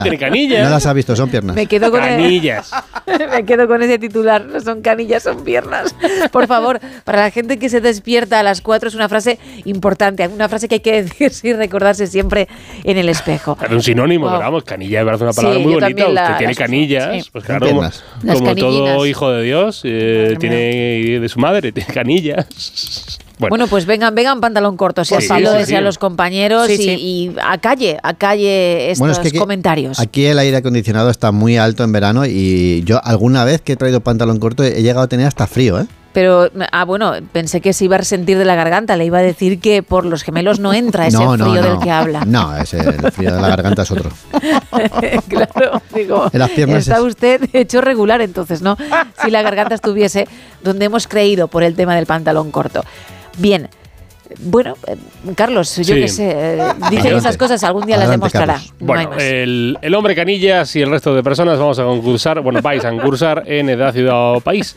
Tiene canillas. No las has visto, son piernas. Me quedo con canillas. Me quedo con ese titular. No son canillas, son piernas. Por favor, para la gente que se despierta a las 4 es una frase importante, una frase que hay que decirse y recordarse siempre en el espejo. Es un sinónimo, pero vamos, canilla me parece una palabra muy bonita. Usted tiene canillas, pues claro, como todo hijo de Dios, tiene de su madre, tiene canillas. Bueno, pues vengan pantalón corto, si así lo desean los compañeros y a calle estos comentarios. Aquí el aire acondicionado está muy alto en verano y yo alguna vez que he traído pantalón corto he llegado a tener hasta frío, ¿eh? Pero, bueno, pensé que se iba a resentir de la garganta. Le iba a decir que por los gemelos no entra ese frío del que habla. No, el frío de la garganta es otro. Claro, digo, en las piernas está usted hecho regular entonces, ¿no? Si la garganta estuviese donde hemos creído por el tema del pantalón corto. Bien. Bueno, Carlos, yo qué sé, dicen esas cosas, algún día las demostrará. Bueno, el hombre canillas y el resto de personas vamos a concursar, vais a concursar en Edad, Ciudad o País.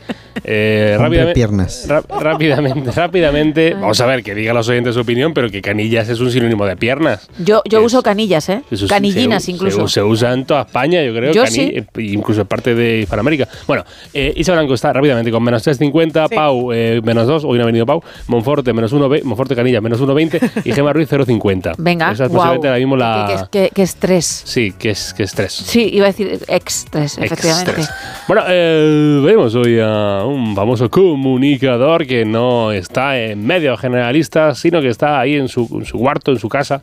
Rápidamente, vamos a ver, que digan los oyentes su opinión, pero que canillas es un sinónimo de piernas. Yo uso canillas, canillinas incluso. Se usa en toda España, yo creo, incluso en parte de Hispanoamérica. Bueno, Isa Blanco está rápidamente con menos 3,50, Pau menos 2, hoy no ha venido Pau, Monforte menos 1, Monforte Canilla menos 1,20 y Gemma Ruiz 0,50. Venga, esa es posiblemente ahora mismo la... ¿Qué estrés? Sí, que estrés. Sí, iba a decir estrés, efectivamente. Bueno, vemos hoy a un famoso comunicador que no está en medios generalistas, sino que está ahí en su cuarto, en su casa,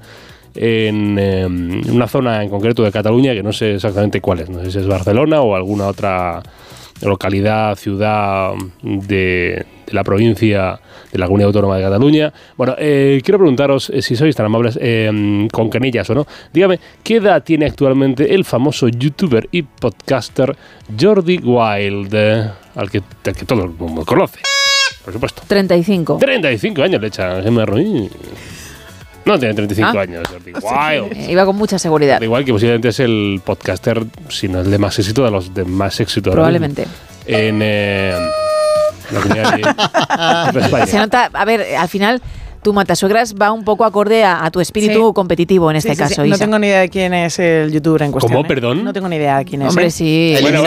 en una zona en concreto de Cataluña, que no sé exactamente cuál es. No sé si es Barcelona o alguna otra localidad, ciudad de la provincia de la Comunidad Autónoma de Cataluña. Bueno, quiero preguntaros, si sois tan amables, con canillas o no, dígame, ¿qué edad tiene actualmente el famoso youtuber y podcaster Jordi Wild, al que todo el mundo conoce, por supuesto? 35. 35 años le echa Gemma Ruiz. No tiene 35 años, Jordi Wild. Iba con mucha seguridad. Igual que posiblemente es el podcaster, si no el de más éxito, de los de más éxito. Probablemente. En la comunidad de España. Se nota, a ver, al final tu matasuegras va un poco acorde a tu espíritu competitivo en este caso. No tengo ni idea de quién es el youtuber en cuestión. ¿Cómo, perdón? No tengo ni idea de quién es. Hombre, sí. Bueno.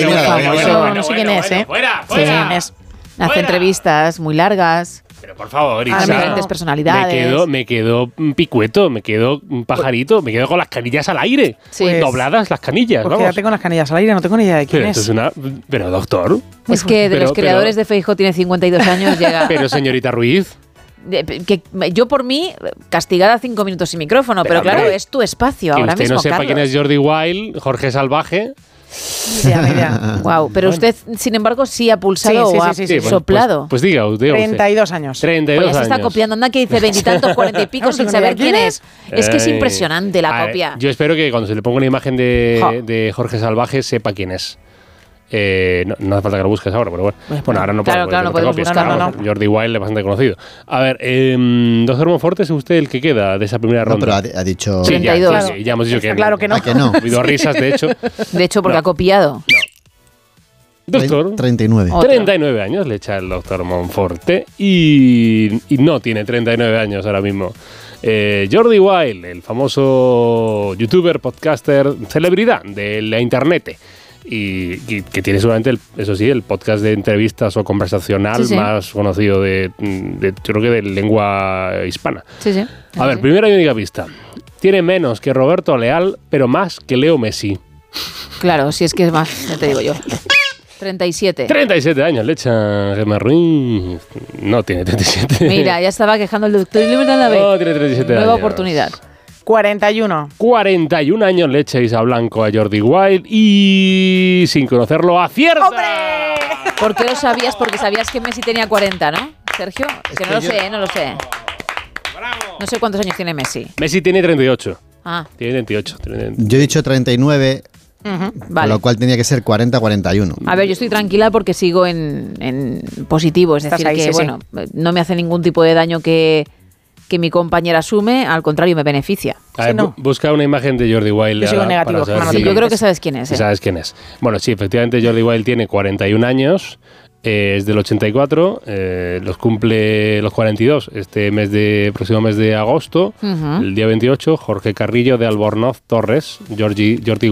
No sé quién es, ¿eh? Fuera. Hace entrevistas muy largas. Pero por favor, a diferentes personalidades. Me quedo picueto, me quedo pajarito, me quedo con las canillas al aire. Sí. Dobladas las canillas. Pues quédate con las canillas al aire, no tengo ni idea de quién es. Pero doctor. Es que de los creadores de Feijóo tiene 52 años, llega. Pero señorita Ruiz. Yo por mí, castigada 5 minutos sin micrófono, pero claro, es tu espacio ahora mismo, Que usted no sepa Carlos. quién es Jordi Wild, Jorge Salvaje. Mira. Wow, pero usted, sin embargo, sí ha pulsado o ha soplado. Pues diga usted. 32 años. 32 años. Se está copiando. Anda que dice 20 y tantos, 40 y pico sin saber quién es. Es que es impresionante la copia. Yo espero que cuando se le ponga una imagen de Jorge Salvaje sepa quién es. No hace falta que lo busques ahora, pero bueno. Ahora no claro, no podemos buscarlo, no. Jordi Wild es bastante conocido. A ver, doctor Monforte, ¿es usted el que queda de esa primera ronda? Pero ha dicho... 32. Ya hemos dicho que claro que no. Que no. Ha habido risas, de hecho. De hecho, porque ha copiado. No. Doctor. 39. 39 años le echa el doctor Monforte y no tiene 39 años ahora mismo. Jordi Wild, el famoso youtuber, podcaster, celebridad de la internet. Y que tiene seguramente, el podcast de entrevistas o conversacional más conocido yo creo que de lengua hispana. Sí. A ver, primera y única pista. Tiene menos que Roberto Leal, pero más que Leo Messi. Claro, si es que es más, ya te digo yo. 37. 37 años le echa Gemma Ruiz. No tiene 37. Mira, ya estaba quejando el doctor. No, tiene 37 Nueva años. oportunidad. 41. 41 años le echa Isa Blanco a Jordi Wild y sin conocerlo acierta. ¡Hombre! ¿Por qué lo sabías? Porque sabías que Messi tenía 40, ¿no, Sergio? Es que no lo sé. ¡Bravo! No sé cuántos años tiene Messi. Messi tiene 38. Ah. Tiene 28. Yo he dicho 39, Vale. con lo cual tenía que ser 40-41. A ver, yo estoy tranquila porque sigo en positivo. Es decir, Ahí, que sí. no me hace ningún tipo de daño que mi compañera asume, al contrario, me beneficia. A ver, busca una imagen de Jordi Wild. Yo sigo negativo. Sí, yo creo que sabes quién es. ¿Sabes quién es? Bueno, sí, efectivamente Jordi Wild tiene 41 años es del 84, los cumple los 42 próximo mes de agosto, el día 28, Jorge Carrillo de Albornoz Torres, Jordi